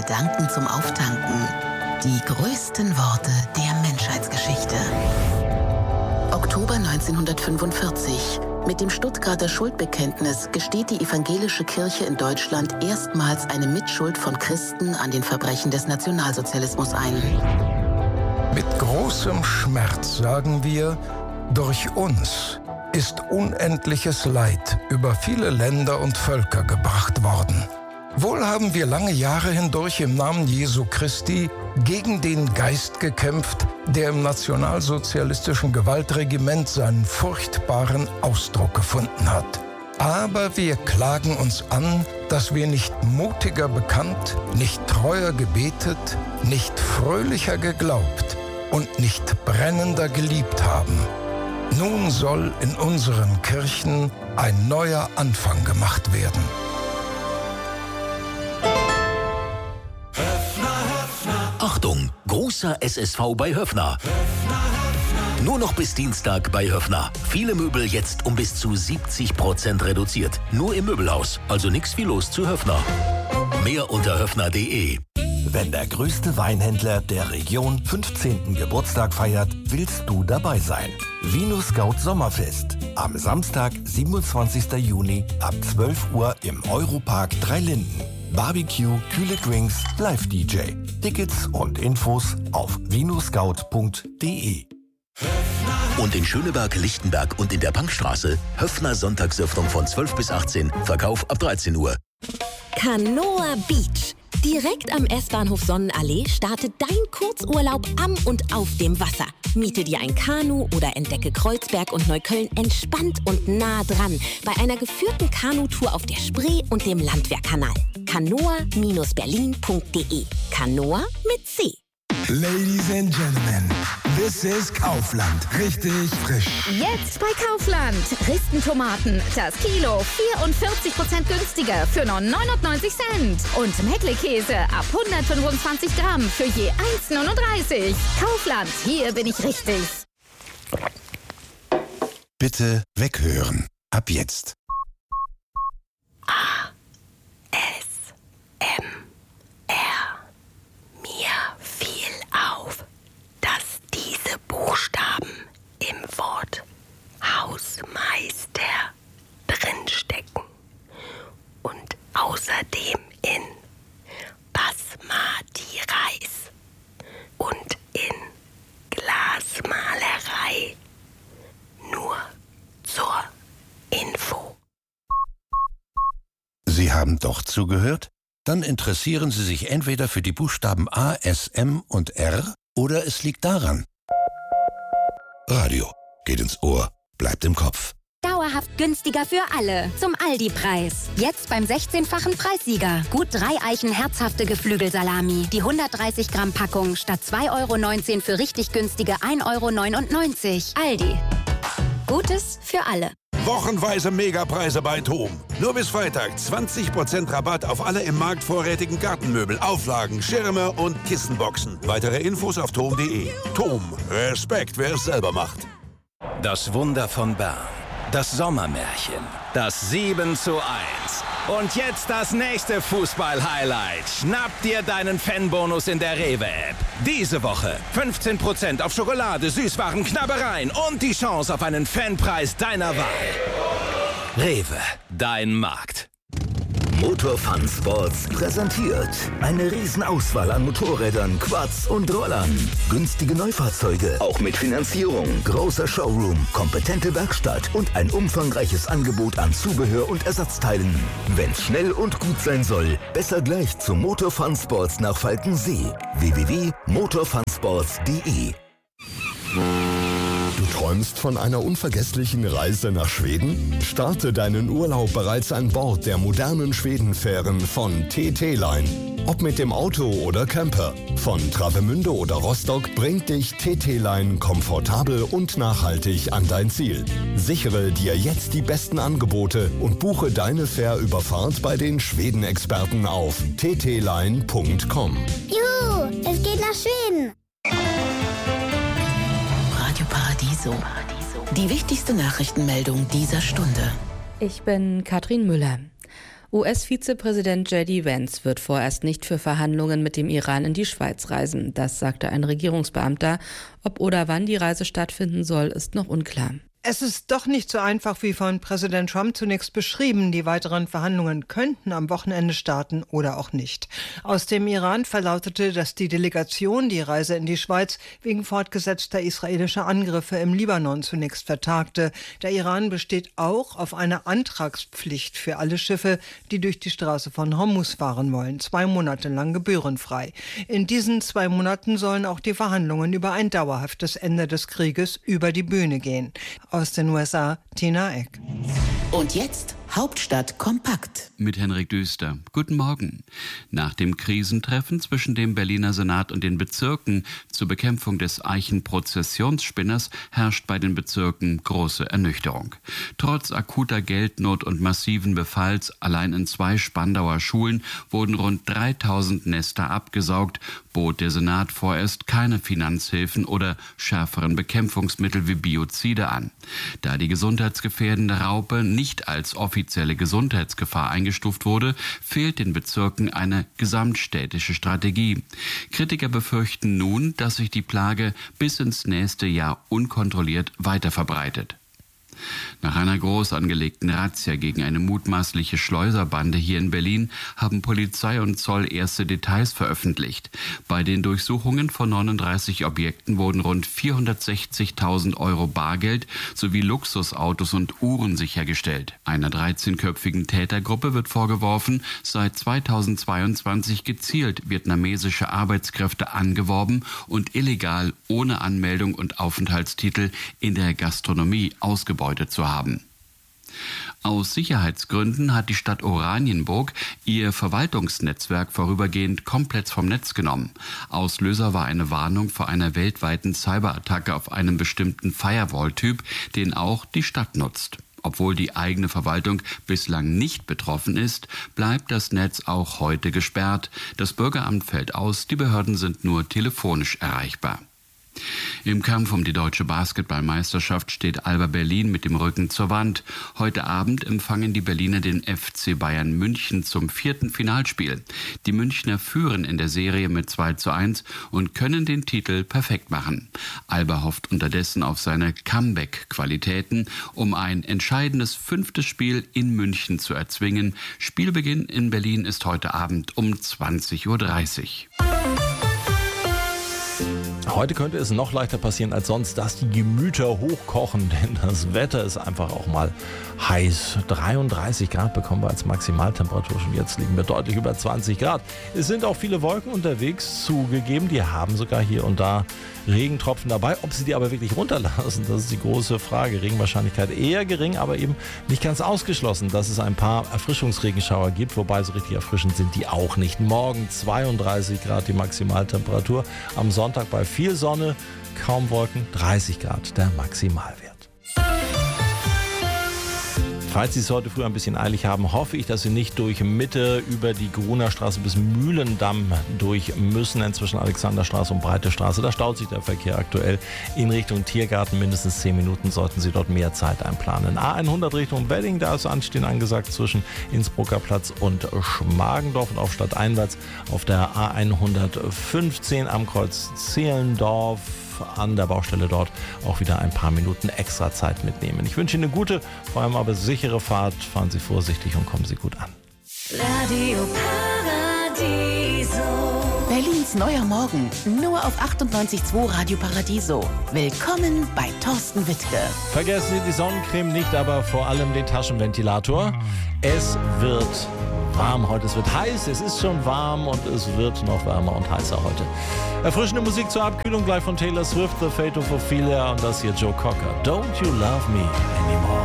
Gedanken zum Auftanken. Die größten Worte der Menschheitsgeschichte. Oktober 1945. Mit dem Stuttgarter Schuldbekenntnis gesteht die evangelische Kirche in Deutschland erstmals eine Mitschuld von Christen an den Verbrechen des Nationalsozialismus ein. Mit großem Schmerz sagen wir, durch uns ist unendliches Leid über viele Länder und Völker gebracht worden. Wohl haben wir lange Jahre hindurch im Namen Jesu Christi gegen den Geist gekämpft, der im nationalsozialistischen Gewaltregiment seinen furchtbaren Ausdruck gefunden hat. Aber wir klagen uns an, dass wir nicht mutiger bekannt, nicht treuer gebetet, nicht fröhlicher geglaubt und nicht brennender geliebt haben. Nun soll in unseren Kirchen ein neuer Anfang gemacht werden. Achtung, großer SSV bei Höffner. Nur noch bis Dienstag bei Höffner. Viele Möbel jetzt um bis zu 70% reduziert. Nur im Möbelhaus, also nix wie los zu Höffner. Mehr unter höffner.de. Wenn der größte Weinhändler der Region 15. Geburtstag feiert, willst du dabei sein. Vino Scout Sommerfest. Am Samstag, 27. Juni ab 12 Uhr im Europark Dreilinden. Barbecue, kühle Drinks, Live-DJ. Tickets und Infos auf vinoscout.de. Und in Schöneberg, Lichtenberg und in der Punkstraße Höffner Sonntagsöffnung von 12 bis 18, Verkauf ab 13 Uhr. Kanoa Beach. Direkt am S-Bahnhof Sonnenallee startet dein Kurzurlaub am und auf dem Wasser. Miete dir ein Kanu oder entdecke Kreuzberg und Neukölln entspannt und nah dran bei einer geführten Kanutour auf der Spree und dem Landwehrkanal. Kanoa-berlin.de. Kanoa mit C. Ladies and Gentlemen, this is Kaufland. Richtig frisch. Jetzt bei Kaufland. Ristentomaten, das Kilo 44% günstiger für nur 99 Cent. Und Meckle-Käse ab 125 Gramm für je 1,39. Kaufland, hier bin ich richtig. Bitte weghören. Ab jetzt. Mir fiel auf, dass diese Buchstaben im Wort Hausmeister drinstecken und außerdem in Basmati Reis und in Glasmalerei. Nur zur Info. Sie haben doch zugehört? Dann interessieren Sie sich entweder für die Buchstaben A, S, M und R oder es liegt daran. Radio geht ins Ohr, bleibt im Kopf. Dauerhaft günstiger für alle. Zum Aldi-Preis. Jetzt beim 16-fachen Preissieger. Gut 3 Eichen herzhafte Geflügelsalami. Die 130 Gramm Packung statt 2,19 € für richtig günstige 1,99 €. Aldi. Gutes für alle. Wochenweise Megapreise bei TOM. Nur bis Freitag 20% Rabatt auf alle im Markt vorrätigen Gartenmöbel, Auflagen, Schirme und Kissenboxen. Weitere Infos auf tom.de. TOM. Respekt, wer es selber macht. Das Wunder von Bern. Das Sommermärchen. Das 7:1. Und jetzt das nächste Fußball-Highlight. Schnapp dir deinen Fanbonus in der Rewe-App. Diese Woche 15% auf Schokolade, Süßwaren, Knabbereien und die Chance auf einen Fanpreis deiner Wahl. Rewe, dein Markt. Motor Fun Sports präsentiert eine Riesenauswahl an Motorrädern, Quads und Rollern. Günstige Neufahrzeuge, auch mit Finanzierung. Großer Showroom, kompetente Werkstatt und ein umfangreiches Angebot an Zubehör und Ersatzteilen. Wenn's schnell und gut sein soll, besser gleich zu Motor Fun Sports nach Falkensee. www.motorfunsports.de. Du träumst von einer unvergesslichen Reise nach Schweden? Starte deinen Urlaub bereits an Bord der modernen Schwedenfähren von TT-Line. Ob mit dem Auto oder Camper, von Travemünde oder Rostock bringt dich TT-Line komfortabel und nachhaltig an dein Ziel. Sichere dir jetzt die besten Angebote und buche deine Fährüberfahrt bei den Schweden-Experten auf ttline.com. Juhu, es geht nach Schweden! Radio Paradiso. Die wichtigste Nachrichtenmeldung dieser Stunde. Ich bin Katrin Müller. US-Vizepräsident J.D. Vance wird vorerst nicht für Verhandlungen mit dem Iran in die Schweiz reisen. Das sagte ein Regierungsbeamter. Ob oder wann die Reise stattfinden soll, ist noch unklar. Es ist doch nicht so einfach wie von Präsident Trump zunächst beschrieben. Die weiteren Verhandlungen könnten am Wochenende starten oder auch nicht. Aus dem Iran verlautete, dass die Delegation die Reise in die Schweiz wegen fortgesetzter israelischer Angriffe im Libanon zunächst vertagte. Der Iran besteht auch auf einer Antragspflicht für alle Schiffe, die durch die Straße von Hormuz fahren wollen. 2 Monate lang gebührenfrei. In diesen 2 Monaten sollen auch die Verhandlungen über ein dauerhaftes Ende des Krieges über die Bühne gehen. Aus den USA, Tina Eck. Und jetzt Hauptstadt kompakt. Mit Henrik Düster. Guten Morgen. Nach dem Krisentreffen zwischen dem Berliner Senat und den Bezirken zur Bekämpfung des Eichenprozessionsspinners herrscht bei den Bezirken große Ernüchterung. Trotz akuter Geldnot und massiven Befalls allein in 2 Spandauer Schulen wurden rund 3000 Nester abgesaugt, bot der Senat vorerst keine Finanzhilfen oder schärferen Bekämpfungsmittel wie Biozide an. Da die gesundheitsgefährdende Raupe nicht als offizielle Gesundheitsgefahr eingestuft wurde, fehlt den Bezirken eine gesamtstädtische Strategie. Kritiker befürchten nun, dass sich die Plage bis ins nächste Jahr unkontrolliert weiter verbreitet. Nach einer groß angelegten Razzia gegen eine mutmaßliche Schleuserbande hier in Berlin haben Polizei und Zoll erste Details veröffentlicht. Bei den Durchsuchungen von 39 Objekten wurden rund 460.000 Euro Bargeld sowie Luxusautos und Uhren sichergestellt. Einer 13-köpfigen Tätergruppe wird vorgeworfen, seit 2022 gezielt vietnamesische Arbeitskräfte angeworben und illegal ohne Anmeldung und Aufenthaltstitel in der Gastronomie ausgebeutet zu haben. Aus Sicherheitsgründen hat die Stadt Oranienburg ihr Verwaltungsnetzwerk vorübergehend komplett vom Netz genommen. Auslöser war eine Warnung vor einer weltweiten Cyberattacke auf einem bestimmten Firewall-Typ, den auch die Stadt nutzt. Obwohl die eigene Verwaltung bislang nicht betroffen ist, bleibt das Netz auch heute gesperrt. Das Bürgeramt fällt aus, die Behörden sind nur telefonisch erreichbar. Im Kampf um die deutsche Basketballmeisterschaft steht Alba Berlin mit dem Rücken zur Wand. Heute Abend empfangen die Berliner den FC Bayern München zum 4. Finalspiel. Die Münchner führen in der Serie mit 2:1 und können den Titel perfekt machen. Alba hofft unterdessen auf seine Comeback-Qualitäten, um ein entscheidendes 5. Spiel in München zu erzwingen. Spielbeginn in Berlin ist heute Abend um 20:30 Uhr. Heute könnte es noch leichter passieren als sonst, dass die Gemüter hochkochen, denn das Wetter ist einfach auch mal heiß. 33 Grad bekommen wir als Maximaltemperatur, schon jetzt liegen wir deutlich über 20 Grad. Es sind auch viele Wolken unterwegs zugegeben, die haben sogar hier und da Regentropfen dabei. Ob sie die aber wirklich runterlassen, das ist die große Frage. Regenwahrscheinlichkeit eher gering, aber eben nicht ganz ausgeschlossen, dass es ein paar Erfrischungsregenschauer gibt, wobei so richtig erfrischend sind die auch nicht. Morgen 32 Grad die Maximaltemperatur, am Sonntag bei viel Sonne, kaum Wolken, 30 Grad der Maximalwert. Falls Sie es heute früh ein bisschen eilig haben, hoffe ich, dass Sie nicht durch Mitte über die Gruner Straße bis Mühlendamm durch müssen, denn zwischen Alexanderstraße und Breite Straße. Da staut sich der Verkehr aktuell in Richtung Tiergarten. Mindestens 10 Minuten sollten Sie dort mehr Zeit einplanen. A100 Richtung Wedding, da ist Anstehen angesagt zwischen Innsbrucker Platz und Schmargendorf und auf stadteinwärts auf der A115 am Kreuz Zehlendorf an der Baustelle dort auch wieder ein paar Minuten extra Zeit mitnehmen. Ich wünsche Ihnen eine gute, vor allem aber sichere Fahrt. Fahren Sie vorsichtig und kommen Sie gut an. Radio Paradiso. Berlins neuer Morgen, nur auf 98.2 Radio Paradiso. Willkommen bei Thorsten Wittke. Vergessen Sie die Sonnencreme nicht, aber vor allem den Taschenventilator. Es wird warm heute, es wird heiß, es ist schon warm und es wird noch wärmer und heißer heute. Erfrischende Musik zur Abkühlung gleich von Taylor Swift, The Fate of Ophelia und das hier Joe Cocker. Don't You Love Me Anymore.